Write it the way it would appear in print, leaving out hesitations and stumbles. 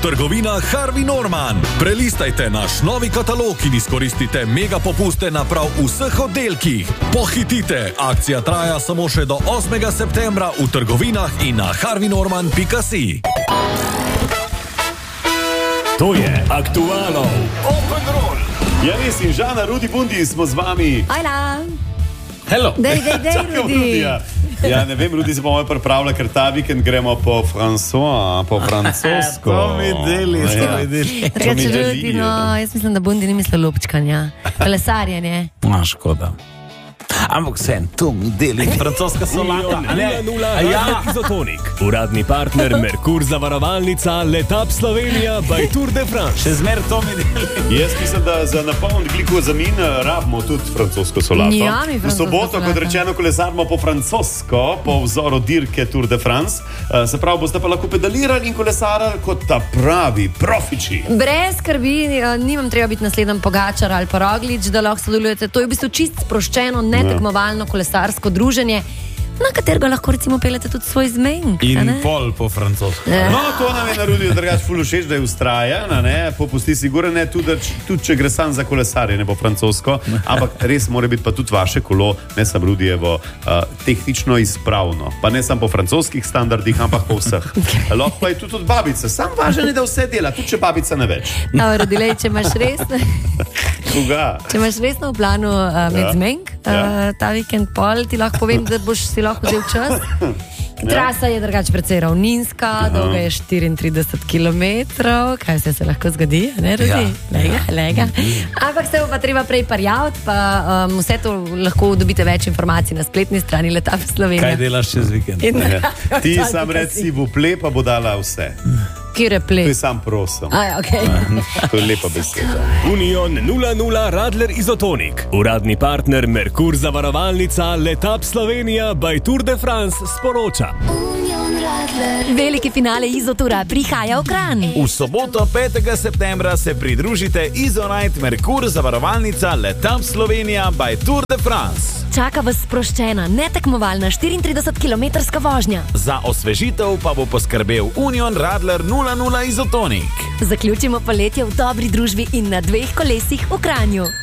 Trgovina Harvey Norman. Prelistajte naš novi katalog in izkoristite mega popuste na prav vseh oddelkih. Pohitite, akcija traja samo še do 8. septembra v trgovinah in na harveynorman.si. To je Aktualno. Open Roll. Ja, res in Žana, Rudi Bundi smo z vami. Hajla. Hello. Dej, Rudi. Ja, ne vem, Rudi se bomo pripravljali, ker ta vikend gremo po francosko. To mi deli. Rudi, no, jaz mislim, da Bundi ni mislil lupčkanja. Kolesarjenje. Škoda. Ampak sen, to mi deli francoska solata. 0-0 Radler Izotonik. Uradni partner Merkur zavarovalnica Letap Slovenija by Tour de France. Še zmer to mi deli. Jaz mislim, da za napoln glikozamin rabimo tudi francosko solato. Ja, mi v francosko soboto, solato. kot rečeno, kolesarimo po francosko, po vzoru dirke Tour de France. Se pravi, boste pa lahko pedalirali in kolesarali kot ta pravi profiči. Brez skrbi, nimam treba biti naslednji Pogačar ali pa Roglič, da lahko sodelujete. To je v bistvu čist sproščeno, netekmovalno kolesarsko druženje, na katerega lahko recimo peljete tudi svoj zmenk. In pol po francosko. No, to nam je na Rudiju drugače ful všeč, da je ustrajan, popusti siguren, tudi če gre sam za kolesarjenje po francosko, ampak res mora biti pa tudi vaše kolo, ne samo Rudijevo, tehnično izpravno. Pa ne samo po francoskih standardih, ampak po vseh. Lahko pa je tudi od babice. Sam važen je, da vse dela, tudi če babica ne več. Rodilej, če imaš res... Koga? Če imaš resno v planu med zmenk, ta vikend pol, ti lahko povem, da boš si lahko vzel čas. Trasa je drugače precej ravninska, dolga je 34 km, kaj vse se lahko zgodi, ne Rudi? Lega. Ampak se bo pa treba prej parjavati, pa vse to lahko dobite več informacij na spletni strani Letap Slovenija. Kaj delaš čez vikend? Ti sam reci v ple, pa bo dala vse. Kire ple? To je sam prosim. Okay. To je lepa beseda. Union 0-0 Radler Izotonik. Uradni partner Merkur zavarovalnica Letap Slovenija by Tour de France sporoča. Veliki finale Izotura prihaja v Kranj. V soboto 5. septembra se pridružite Izonite Merkur zavarovalnica Letap Slovenija by Tour de France. Čaka vas sproščena, netekmovalna 34-kilometrska vožnja. Za osvežitev pa bo poskrbel Union Radler 0-0 Izotonik. Zaključimo poletje v dobri družbi in na 2 kolesih v Kranju.